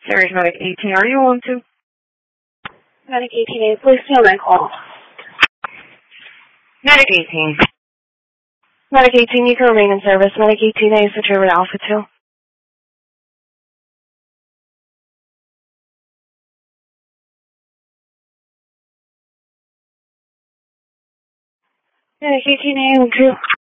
Series Medic 18, are you on to? Medic 18A, please stay on my call. Medic 18. Medic 18, you can remain in service. Medic 18A, switch over to Alpha 2. Medic 18A, 2.